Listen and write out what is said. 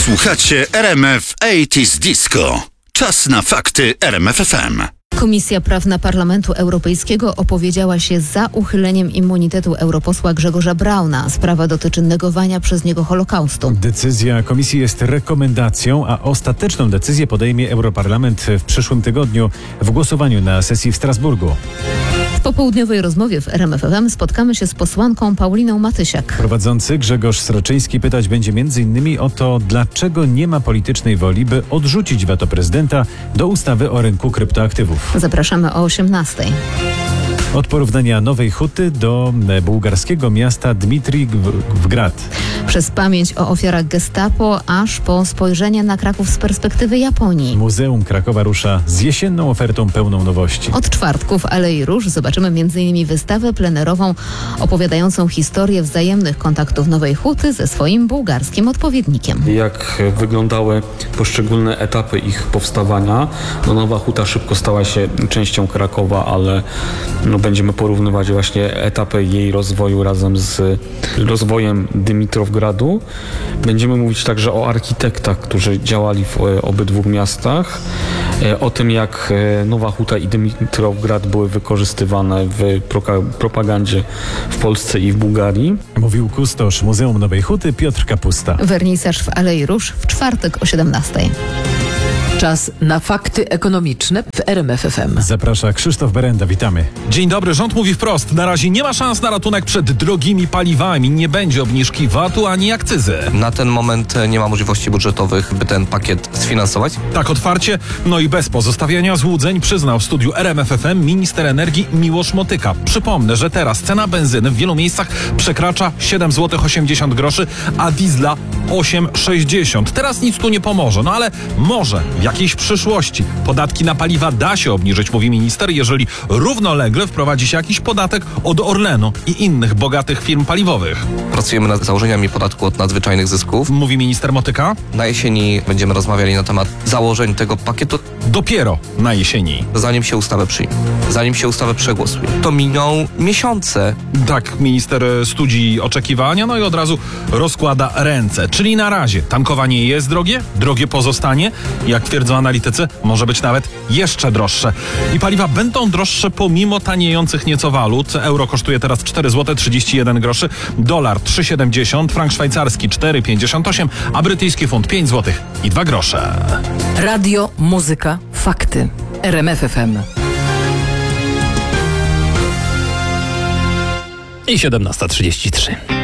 Słuchacie RMF 80s Disco. Czas na fakty RMF FM. Komisja Prawna Parlamentu Europejskiego opowiedziała się za uchyleniem immunitetu europosła Grzegorza Brauna. Sprawa dotyczy negowania przez niego Holokaustu. Decyzja komisji jest rekomendacją, a ostateczną decyzję podejmie Europarlament w przyszłym tygodniu w głosowaniu na sesji w Strasburgu. W popołudniowej rozmowie w RMF FM spotkamy się z posłanką Pauliną Matysiak. Prowadzący Grzegorz Sroczyński pytać będzie m.in. o to, dlaczego nie ma politycznej woli, by odrzucić weto prezydenta do ustawy o rynku kryptoaktywów. Zapraszamy o 18:00. Od porównania Nowej Huty do bułgarskiego miasta Dmitrivgrad. Przez pamięć o ofiarach Gestapo, aż po spojrzenie na Kraków z perspektywy Japonii. Muzeum Krakowa rusza z jesienną ofertą pełną nowości. Od czwartku w Alei Róż zobaczymy m.in. wystawę plenerową opowiadającą historię wzajemnych kontaktów Nowej Huty ze swoim bułgarskim odpowiednikiem. Jak wyglądały poszczególne etapy ich powstawania. Nowa Huta szybko stała się częścią Krakowa, ale będziemy porównywać właśnie etapy jej rozwoju razem z rozwojem Dymitrowgradu. Będziemy mówić także o architektach, którzy działali w obydwu miastach, o tym, jak Nowa Huta i Dymitrowgrad były wykorzystywane w propagandzie w Polsce i w Bułgarii. Mówił kustosz Muzeum Nowej Huty Piotr Kapusta. Wernisaż w Alei Róż w czwartek o 17:00. Czas na fakty ekonomiczne w RMF FM. Zaprasza Krzysztof Berenda, witamy. Dzień dobry, rząd mówi wprost. Na razie nie ma szans na ratunek przed drogimi paliwami. Nie będzie obniżki VAT-u ani akcyzy. Na ten moment nie ma możliwości budżetowych, by ten pakiet sfinansować. Tak otwarcie, no i bez pozostawiania złudzeń przyznał w studiu RMF FM minister energii Miłosz Motyka. Przypomnę, że teraz cena benzyny w wielu miejscach przekracza 7,80 zł, a diesla 8,60. Teraz nic tu nie pomoże, no ale może w jakiejś przyszłości podatki na paliwa da się obniżyć, mówi minister, jeżeli równolegle wprowadzi się jakiś podatek od Orlenu i innych bogatych firm paliwowych. Pracujemy nad założeniami podatku od nadzwyczajnych zysków. Mówi minister Motyka. Na jesieni będziemy rozmawiali na temat założeń tego pakietu. Dopiero na jesieni. Zanim się ustawę przyjmie, zanim się ustawę przegłosuje. To miną miesiące. Tak minister studzi oczekiwania, no i od razu rozkłada ręce. Czyli na razie tankowanie jest drogie pozostanie. Jak twierdzą analitycy, może być nawet jeszcze droższe. I paliwa będą droższe pomimo taniejących nieco walut. Euro kosztuje teraz 4,31 zł, dolar 3,70, frank szwajcarski 4,58, a brytyjski funt 5,02 zł. Radio, muzyka, fakty. RMF FM. I 17:33.